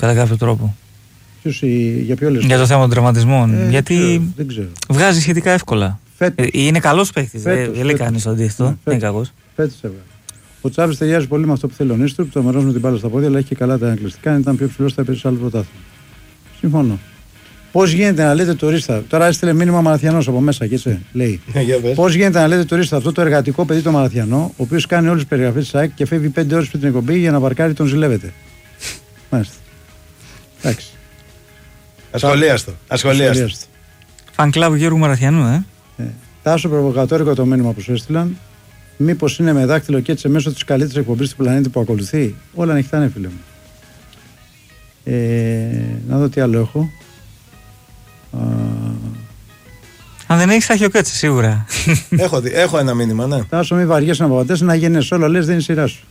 κατά κάποιο τρόπο. Για ποιο λες? Για το θέμα των τραυματισμών. Γιατί δεν ξέρω. βγάζει σχετικά εύκολα. Είναι καλός παίκτης. Δεν λέει κανείς το αντίθετο. Ναι, είναι κακός. Φέτος έβγαλε. Ο Τσάβης ταιριάζει πολύ με αυτό που θέλει ο Νίστρου, που το μερός με την μπάλα στα πόδια, αλλά έχει και καλά τα ανακλειστικά. Αν ήταν πιο ψηλός, θα έπαιζε σε άλλο πρωτάθλημα. Συμφωνώ. Πώς γίνεται να λέτε τουρίστα, τώρα έστειλε μήνυμα Μαραθιανός από μέσα και έτσι λέει. Πώς γίνεται να λέτε τουρίστα αυτό το εργατικό παιδί το Μαραθιανό, ο οποίος κάνει όλες τις περιγραφές της ΑΕΚ και φεύγει 5 ώρες πριν την εκπομπή για να βαρκάρει τον ζηλεύεται. Μάλιστα. Εντάξει. Ασχολίαστο. Φαν κλαμπ Γιώργου Μαραθιανού, Τάσο προβοκατόρικο το μήνυμα που σου έστειλαν. Μήπως είναι με δάκτυλο και έτσι μέσω της καλύτερης εκπομπής του πλανήτη που ακολουθεί. Όλα ανοιχτά είναι, φίλε μου. Να δω τι άλλο έχω. Αν δεν έχεις, θα έχει ο Κέτσε σίγουρα. Έχω ένα μήνυμα, ναι. Τάσο, μη βαριέσαι να παπατές, να γίνεις όλο, λες δεν είναι σειρά σου.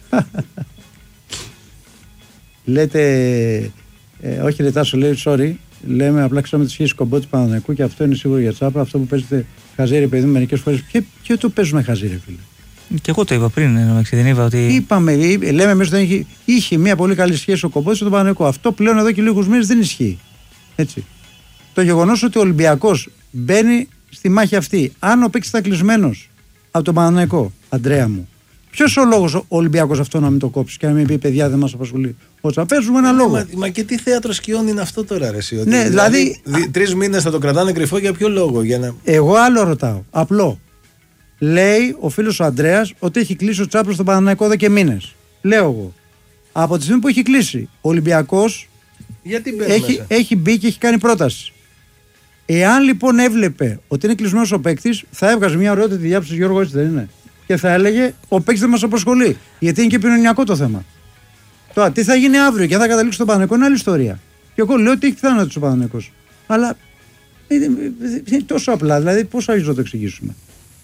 Λέτε, όχι ρε Τάσο, λέει sorry, λέμε απλά ξέρουμε τη σχέση κομπό του Παναθηναϊκού και αυτό είναι σίγουρο για τσάπα. Αυτό που παίζετε χαζίρι, παιδί μου, μερικές φορές. Ποιο το παίζουμε χαζίρι, φίλε? Και εγώ το είπα πριν, δεν είπα ότι. Είπαμε, λέμε εμείς ότι είχε μια πολύ καλή σχέση ο Κομπότης με τον Παναθηναϊκό. Αυτό πλέον εδώ και λίγους μήνες δεν ισχύει. Έτσι. Το γεγονός ότι ο Ολυμπιακός μπαίνει στη μάχη αυτή, αν ο παίκτης ήταν κλεισμένος από τον Παναθηναϊκό, Αντρέα μου, ποιος ο λόγος ο Ολυμπιακός αυτό να μην το κόψει και να μην πει παιδιά δεν μας απασχολεί? Ότσα παίζουμε ένα λόγο. Μα και τι θέατρο σκιών είναι αυτό τώρα, ρε εσύ? Ναι, δηλαδή 3 μήνες θα το κρατάνε κρυφό για ποιο λόγο? Για να... Εγώ άλλο ρωτάω. Απλό. Λέει ο φίλος ο Αντρέας ότι έχει κλείσει ο Τσάπλος στον Παναθηναϊκό εδώ και μήνες. Λέω εγώ. Από τη στιγμή που έχει κλείσει, ο Ολυμπιακός έχει μπει και έχει κάνει πρόταση. Εάν λοιπόν έβλεπε ότι είναι κλεισμένος ο παίκτης, θα έβγαζε μια ωραιότητα τη διάψη, Γιώργο, έτσι δεν είναι? Και θα έλεγε ο παίκτης δεν μας απασχολεί. Γιατί είναι και επικοινωνιακό το θέμα. Τώρα, τι θα γίνει αύριο και αν θα καταλήξει στον Παναθηναϊκό είναι άλλη ιστορία. Και εγώ λέω ότι έχει θάνατο ο Παναθηναϊκός. Αλλά είναι τόσο απλά, δηλαδή πώς θα το εξηγήσουμε?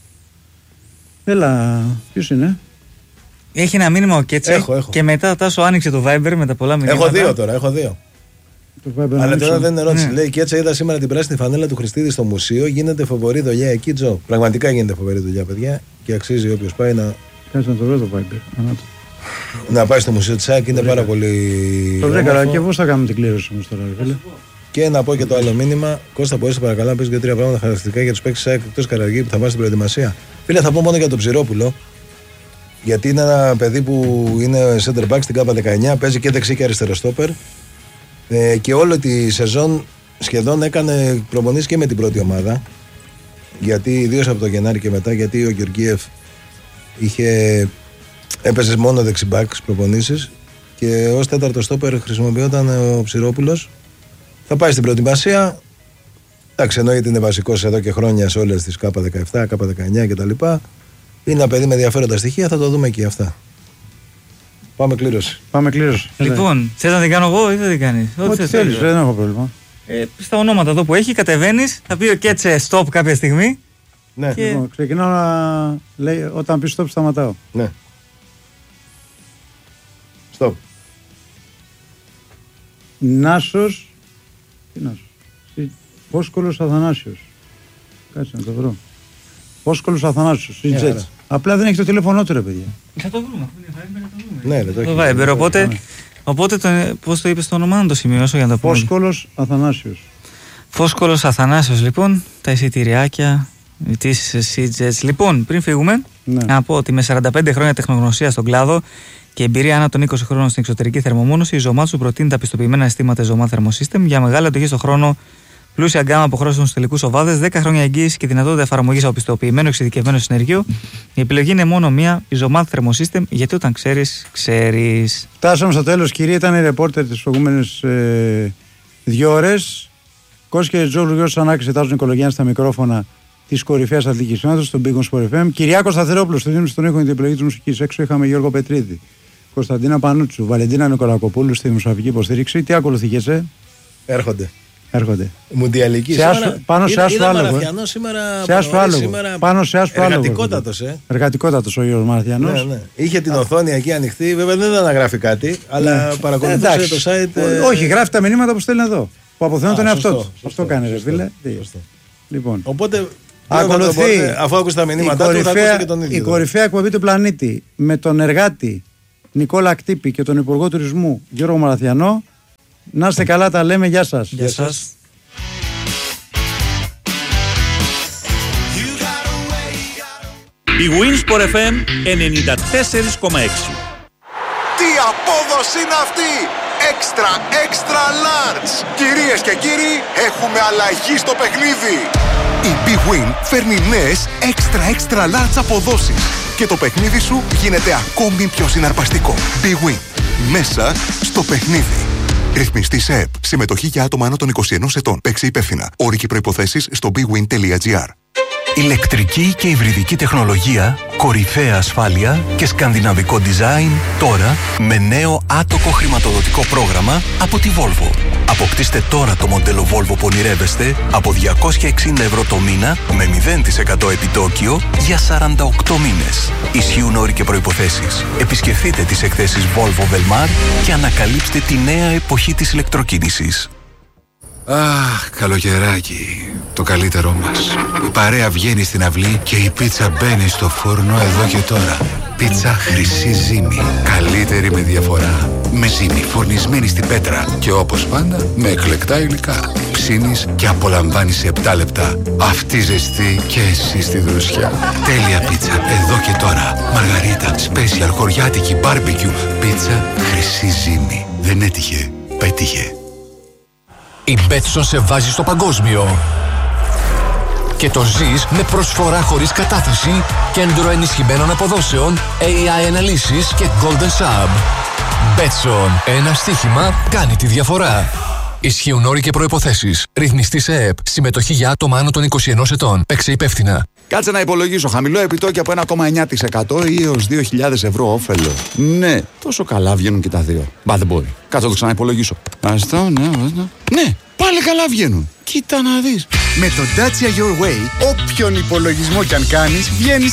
Έλα, ποιος είναι? Έχει ένα μήνυμα ο Κέτσε. Έχω. Και μετά Τάσο άνοιξε το Viber με τα πολλά μηνύματα. Έχω δύο. Αλλά τώρα δεν είναι ερώτηση. Ναι. Λέει Κέτσα, είδα σήμερα την πράσινη φανέλα του Χριστίδη στο μουσείο. Γίνεται φοβερή δουλειά εκεί, Τζο. Πραγματικά γίνεται φοβερή δουλειά, παιδιά. Και αξίζει όποιος πάει να. Κάτσε να το βρω το Viber. Να πάει στο μουσείο της ΑΕΚ, είναι πάρα πολύ. Το βρήκα, και πώς θα κάνουμε την κλήρωση όμως τώρα, φίλε? Και να πω και το άλλο μήνυμα. Κώστα, μπορείς παρακαλώ να πεις 2-3 πράγματα χαρακτηριστικά για τους παίκτες της ΑΕΚ εκτός Καραγή που θα πάει στην προετοιμασία? Φίλε, θα πω μόνο για τον Ψηρόπουλο. Γιατί είναι ένα παιδί που είναι center back στην ΚΑΠΑ 19, παίζει και δεξί και αριστερό στόπερ. Και όλη τη σεζόν σχεδόν έκανε προπονήσεις και με την πρώτη ομάδα. Γιατί ιδίως από το Γενάρη και μετά, γιατί ο Γεωργίεφ έπαιζε μόνο δεξιμπάκ στις προπονήσεις και ως τέταρτο στόπερ χρησιμοποιόταν ο Ψηρόπουλος. Θα πάει στην προετοιμασία. Εντάξει, εννοείται είναι βασικός εδώ και χρόνια σε όλες τις ΚΑΠΑ 17, ΚΑΠΑ 19 κτλ. Είναι ένα παιδί με ενδιαφέροντα στοιχεία, θα το δούμε και αυτά. Πάμε κλήρωση. Λοιπόν, θες να την κάνω εγώ ή δεν την κάνεις? Ό,τι θέλεις, δεν έχω πρόβλημα. Στα ονόματα εδώ που έχει, κατεβαίνεις, θα πει ο Κέτσε stop κάποια στιγμή. Ναι, και... λοιπόν, ξεκινάω να λέει όταν πει stop σταματάω. Ναι. Stop. Νάσος. Τι Νάσος? Φόσκολος Αθανάσιος. Κάτσε να το βρω. Φόσκολος Αθανάσιος. Απλά δεν έχει το τηλέφωνό του, ρε παιδιά. Θα το βρούμε. Ναι, δεν το Viber. Οπότε πώς το είπες το όνομα, να το σημειώσω για να το πούμε. Φόσκολος Αθανάσιος. Φόσκολος Αθανάσιος, λοιπόν, τα εισιτηριάκια της CJets. Λοιπόν, πριν φύγουμε, να πω ότι με 45 χρόνια τεχνογνωσία στον κλάδο και εμπειρία άνω των 20 χρόνων στην εξωτερική θερμομόνωση, η Ζωμάτσου προτείνει τα πιστοποιημένα αισθήματα Ζωμά Thermosystem για μεγάλη αντοχή στον χρόνο, πλούσια γκάμα αποχρώσεων στους τελικούς οβάδες, 10 χρόνια εγγύηση και δυνατότητα εφαρμογής από πιστοποιημένο εξειδικευμένο συνεργείο. Η επιλογή είναι μόνο μία, η Ζωμά Thermosystem, γιατί όταν ξέρεις. Φτάσαμε στο τέλος, κυρία. Ήταν η ρεπόρτερ τις προηγούμενες 2 ώρες. Κώστα και Τζόλου Γιώργος Ανάκης ετάζουν οικολογία στα μικρόφωνα της κορυφαίας αθλητικής συνόδου στον Big Sport FM. Κυριάκος Σταθερόπουλος, στο δίνουμε στον ήχο την επιλογή της μουσικής. Έξω είχαμε Γιώργο Πετρίδη, Κωνσταντίνα Πανούτσου, Βαλεντίνα Νικολακοπούλου στη δημοσιογραφική υποστήριξη. Τι ακολουθήκε? Έρχονται. Μουντιαλική. Πάνω σε άσπρο άλογο. Πάνω σε άσπρο άλογο. Εργατικότατος ο Γιώργος Μαραθιανός. Ναι. Είχε την οθόνη εκεί ανοιχτή. Βέβαια δεν ήταν να γράφει κάτι, αλλά παρακολουθούσε το site. Όχι, γράφει τα μηνύματα που στέλνει εδώ. Που αποθέουν τον εαυτό του. Αυτό κάνει, ρε φίλε. Λοιπόν. Οπότε. Ακολουθεί, αφού άκουσε τα μηνύματά του, θα ακούσει και τον ίδιο. Η κορυφαία εκπομπή του πλανήτη με τον εργάτη Νικόλα Κτύπη και τον Υπουργό Τουρισμού Γιώργο Μαραθιανό. Να είστε καλά, τα λέμε. Γεια σας. Γεια σας. Η Winsport FM 94,6. Τι απόδοση είναι αυτή! Extra large! Κυρίες και κύριοι, έχουμε αλλαγή στο παιχνίδι! Η Big Win φέρνει νέες extra large αποδόσεις και το παιχνίδι σου γίνεται ακόμη πιο συναρπαστικό. Big Win. Μέσα στο παιχνίδι. Ρυθμιστή σε ΕΠ. Συμμετοχή για άτομα άνω των 21 ετών. Παίξε υπεύθυνα. Όροι και προϋποθέσεις στο bigwin.gr. Ηλεκτρική και υβριδική τεχνολογία, κορυφαία ασφάλεια και σκανδιναβικό design τώρα με νέο άτοκο χρηματοδοτικό πρόγραμμα από τη Volvo. Αποκτήστε τώρα το μοντέλο Volvo που ονειρεύεστε από 260 ευρώ το μήνα με 0% επιτόκιο για 48 μήνες. Ισχύουν όροι και προϋποθέσεις. Επισκεφτείτε τις εκθέσεις Volvo Velmar και ανακαλύψτε τη νέα εποχή της ηλεκτροκίνησης. Αχ, καλοκαιράκι, το καλύτερό μας. Η παρέα βγαίνει στην αυλή και η πίτσα μπαίνει στο φούρνο εδώ και τώρα. Πίτσα Χρυσή Ζύμη. Καλύτερη με διαφορά. Με ζύμη φορνισμένη στην πέτρα. Και όπως πάντα, με εκλεκτά υλικά. Ψήνεις και απολαμβάνεις σε 7 λεπτά. Αυτή ζεστή και εσύ στη δροσιά. Τέλεια πίτσα εδώ και τώρα. Μαργαρίτα, special, χωριάτικη, μπάρμπεκιου. Πίτσα Χρυσή Ζύμη. Δεν έτυχε, πέτυχε. Η Betson σε βάζει στο παγκόσμιο. Και το ζεις με προσφορά χωρίς κατάθεση, κέντρο ενισχυμένων αποδόσεων, AI αναλύσεις και Golden Sub. Betson. Ένα στοίχημα κάνει τη διαφορά. Ισχύουν όροι και προϋποθέσεις. Ρυθμιστή σε ΕΠ. Συμμετοχή για άτομα άνω των 21 ετών. Παίξε υπεύθυνα. Κάτσε να υπολογίσω. Χαμηλό επιτόκιο από 1,9% ή έως 2.000 ευρώ όφελο. Ναι, τόσο καλά βγαίνουν και τα δύο. Μπα, δεν μπορεί. Κάτσε να το ξαναυπολογίσω. Ναι, πάλι καλά βγαίνουν. Κοίτα να δεις. Με το Dacia Your Way, όποιον υπολογισμό κι αν κάνεις, βγαίνεις